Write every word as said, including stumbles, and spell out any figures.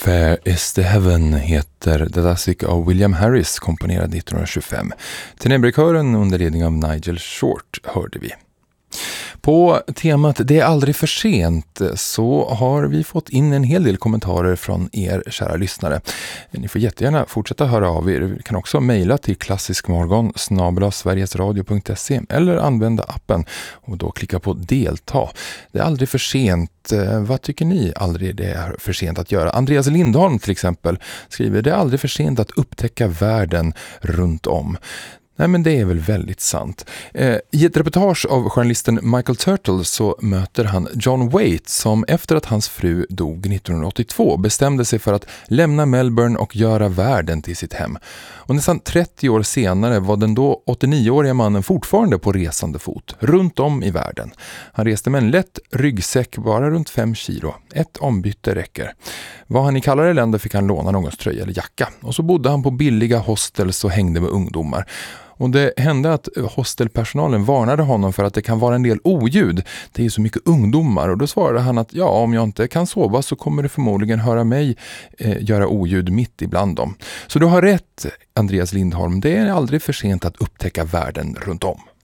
Fair is the Heaven heter The Classic av William Harris, komponerad nittonhundratjugofem. Tenebrikören under ledning av Nigel Short hörde vi. På temat Det är aldrig för sent så har vi fått in en hel del kommentarer från er kära lyssnare. Ni får jättegärna fortsätta höra av er. Vi kan också mejla till klassiskmorgon snabel-a sverigesradio punkt se eller använda appen och då klicka på delta. Det är aldrig för sent. Vad tycker ni aldrig det är för sent att göra? Andreas Lindholm till exempel skriver: det är aldrig för sent att upptäcka världen runt om. Nej, men det är väl väldigt sant. Eh, I ett reportage av journalisten Michael Turtle så möter han John Waite som efter att hans fru dog nittonhundraåttiotvå bestämde sig för att lämna Melbourne och göra världen till sitt hem. Och nästan trettio år senare var den då åttionioåriga mannen fortfarande på resande fot, runt om i världen. Han reste med en lätt ryggsäck bara runt fem kilo. Ett ombyte räcker. Var han i kallare länder fick han låna någons tröja eller jacka. Och så bodde han på billiga hostels och hängde med ungdomar. Och det hände att hostelpersonalen varnade honom för att det kan vara en del oljud. Det är ju så mycket ungdomar. Och då svarade han att ja, om jag inte kan sova så kommer du förmodligen höra mig eh, göra oljud mitt ibland dem. Så du har rätt, Andreas Lindholm. Det är aldrig för sent att upptäcka världen runt om.